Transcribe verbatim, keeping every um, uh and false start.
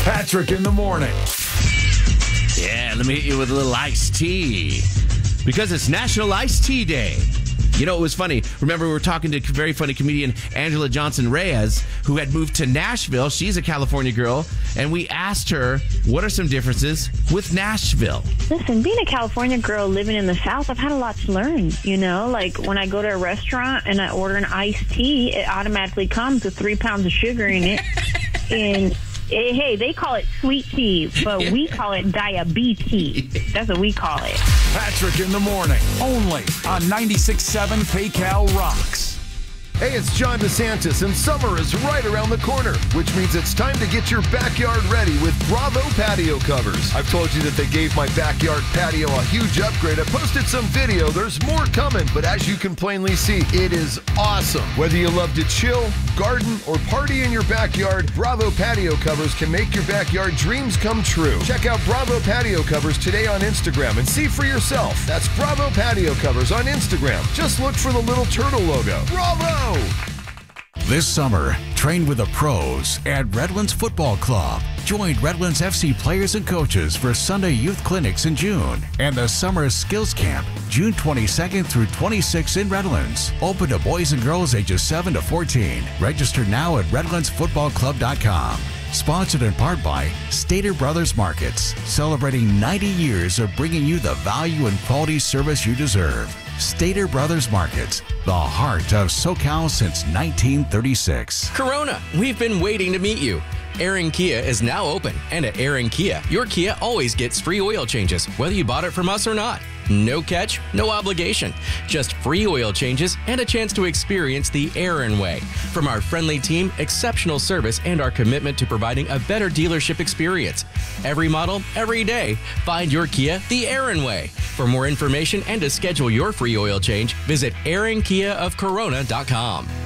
Patrick in the morning. Yeah, let me hit you with a little iced tea. Because it's National Iced Tea Day. You know, it was funny. Remember, we were talking to very funny comedian Angela Johnson Reyes, who had moved to Nashville. She's a California girl. And we asked her, what are some differences with Nashville? Listen, being a California girl living in the South, I've had a lot to learn. You know, like when I go to a restaurant and I order an iced tea, it automatically comes with three pounds of sugar in it. And hey, they call it sweet tea, but we call it diabetes. That's what we call it. Patrick in the morning, only on ninety-six point seven PayCal Rocks. Hey, it's John DeSantis, and summer is right around the corner, which means it's time to get your backyard ready with Bravo patio covers. I've told you that they gave my backyard patio a huge upgrade. I posted some video. There's more coming, but as you can plainly see, it is awesome. Whether you love to chill, garden, or party in your backyard, Bravo patio covers can make your backyard dreams come true. Check out Bravo patio covers today on Instagram and see for yourself. That's Bravo patio covers on Instagram. Just look for the little turtle logo. Bravo! This summer, train with the pros at Redlands Football Club. Join Redlands F C players and coaches for Sunday youth clinics in June and the Summer Skills Camp, June twenty-second through twenty-sixth in Redlands. Open to boys and girls ages seven to fourteen. Register now at redlands football club dot com. Sponsored in part by Stater Brothers Markets, celebrating ninety years of bringing you the value and quality service you deserve. Stater Brothers Markets, the heart of SoCal since nineteen thirty-six. Corona, we've been waiting to meet you. Aaron Kia is now open, and at Aaron Kia, your Kia always gets free oil changes, whether you bought it from us or not. No catch, no obligation. Just free oil changes and a chance to experience the Aaron way. From our friendly team, exceptional service, and our commitment to providing a better dealership experience. Every model, every day. Find your Kia the Aaron way. For more information and to schedule your free oil change, visit aaron kia of corona dot com.